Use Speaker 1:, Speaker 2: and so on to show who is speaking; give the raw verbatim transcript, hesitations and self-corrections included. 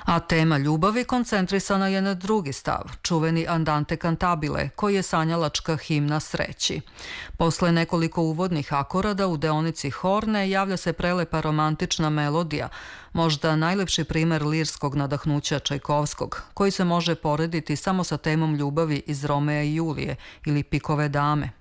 Speaker 1: A tema ljubavi koncentrisana je na drugi stav, čuveni Andante cantabile, koji je sanjalačka himna sreći. Posle nekoliko uvodnih akorada u deonici horne javlja se prelepa romantična melodija, možda najlepši primer lirskog nadahnuća Čajkovskog, koji se može porediti samo sa temom ljubavi iz Romea i Julije ili Pikove dame.